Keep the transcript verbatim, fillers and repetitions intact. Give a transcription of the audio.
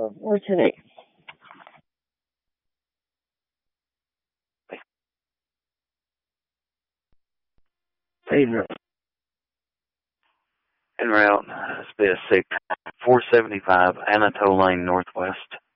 tomorrow or today. En route. En route, S B S six, four seventy-five Anatole Lane Northwest.